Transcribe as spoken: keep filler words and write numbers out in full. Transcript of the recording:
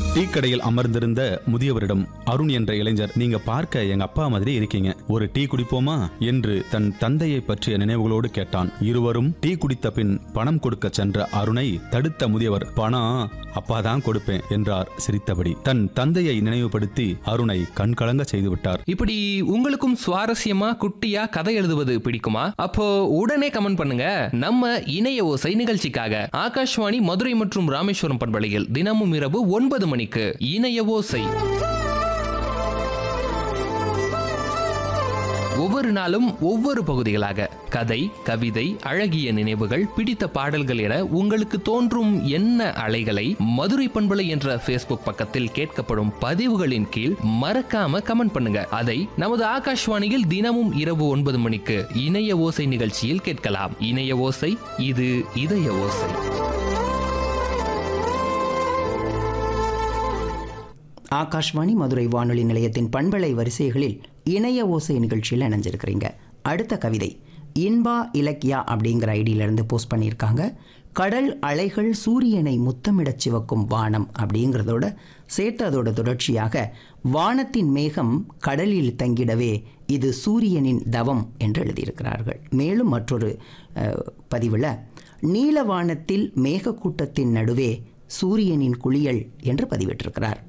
Tea கடையில் அமர்ந்திருந்த முதியவரிடம் அருண் என்ற இளைஞர், நீங்க பார்க்க எங்க அப்பா மாதிரி இருக்கீங்க, ஒரு டீ குடிப்போமா என்று தன் தந்தையை பற்றிய நினைவுகளோடு கேட்டான். இருவரும் டீ குடித்த பின் பணம் கொடுக்க சென்ற அருணை தடுத்த முதியவர், பணம் அப்பாதான் கொடுப்பேன் என்றார் சிரித்தபடி. தன் தந்தையை நினைவுபடுத்தி அருணை கண்கலங்க செய்து விட்டார். இப்படி உங்களுக்கும் சுவாரஸ்யமா குட்டியா கதை எழுதுவது பிடிக்குமா? அப்போ உடனே கமெண்ட் பண்ணுங்க. நம்ம இணைய ஓசை நிகழ்ச்சிக்காக ஆகாஷ்வாணி மதுரை மற்றும் ராமேஸ்வரம் பண்பலையில் தினமும் இரவு ஒன்பது மணிக்கு இணைய ஓசை. ஒவ்வொரு நாளும் ஒவ்வொரு பகுதிகளாக கதை, கவிதை, அழகிய நினைவுகள், பிடித்த பாடல்கள் என உங்களுக்கு தோன்றும் என்ன அலைகளை மதுரை பண்பலை என்ற Facebook பக்கத்தில் கேட்கப்படும் பதிவுகளின் கீழ் மறக்காம கமெண்ட் பண்ணுங்க. அதை நமது ஆகாஷ்வாணியில் தினமும் இரவு ஒன்பது மணிக்கு இணைய ஓசை நிகழ்ச்சியில் கேட்கலாம். இணைய ஓசை, இது இதய ஓசை. ஆகாஷ்வாணி மதுரை வானொலி நிலையத்தின் பண்பலை வரிசைகளில் இணைய ஓசை நிகழ்ச்சியில் இணைஞ்சிருக்கிறீங்க. அடுத்த கவிதை இன்பா இலக்கியா அப்படிங்கிற ஐடியிலேருந்து போஸ்ட் பண்ணியிருக்காங்க. கடல் அலைகள் சூரியனை முத்தமிடச் சிவக்கும் வானம் அப்படிங்கிறதோட சேர்த்து அதோட தொடர்ச்சியாக வானத்தின் மேகம் கடலில் தங்கிடவே இது சூரியனின் தவம் என்று எழுதியிருக்கிறார்கள். மேலும் மற்றொரு பதிவில் நீல வானத்தில் மேகக்கூட்டத்தின் நடுவே சூரியனின் குளியல் என்று பதிவிட்டிருக்கிறார்.